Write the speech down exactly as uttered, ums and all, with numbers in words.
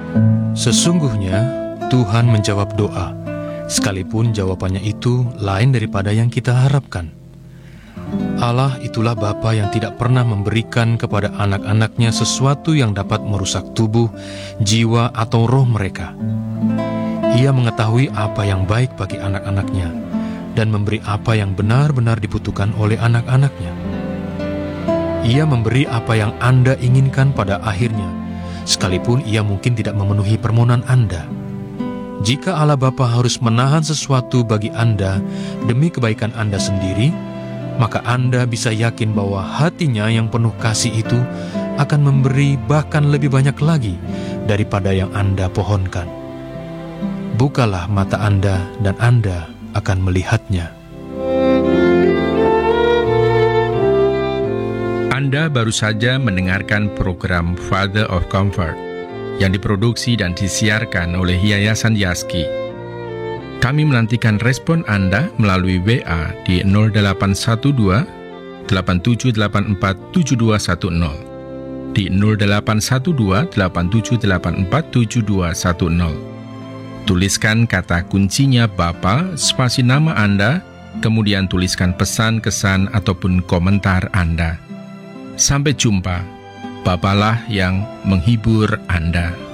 Sesungguhnya Tuhan menjawab doa, sekalipun jawabannya itu lain daripada yang kita harapkan. Allah itulah Bapa yang tidak pernah memberikan kepada anak-anaknya sesuatu yang dapat merusak tubuh, jiwa, atau roh mereka. Ia mengetahui apa yang baik bagi anak-anaknya dan memberi apa yang benar-benar dibutuhkan oleh anak-anaknya. Ia memberi apa yang Anda inginkan pada akhirnya, sekalipun ia mungkin tidak memenuhi permohonan Anda. Jika Allah Bapa harus menahan sesuatu bagi Anda demi kebaikan Anda sendiri, maka Anda bisa yakin bahwa hatinya yang penuh kasih itu akan memberi bahkan lebih banyak lagi daripada yang Anda pohonkan. Bukalah mata Anda dan Anda akan melihatnya. Anda baru saja mendengarkan program Father of Comfort yang diproduksi dan disiarkan oleh Yayasan Yaski. Kami menantikan respon Anda melalui W A di nol delapan satu dua, delapan tujuh delapan empat, tujuh dua satu nol, di nol delapan satu dua, delapan tujuh delapan empat, tujuh dua satu nol. Tuliskan kata kuncinya Bapa, spasi nama Anda, kemudian tuliskan pesan, kesan, ataupun komentar Anda. Sampai jumpa, Bapalah yang menghibur Anda.